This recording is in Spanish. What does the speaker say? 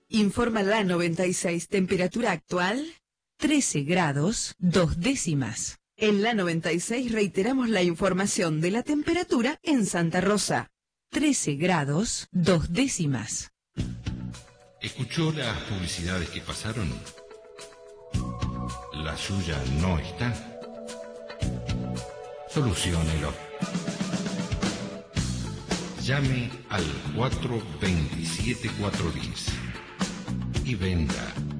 Informa la 96, temperatura actual 13 grados 2 décimas. En la 96 reiteramos la información de la temperatura en Santa Rosa. 13 grados 2 décimas. ¿Escuchó las publicidades que pasaron? La suya no está. Soluciónelo. Llame al 427-410 y venda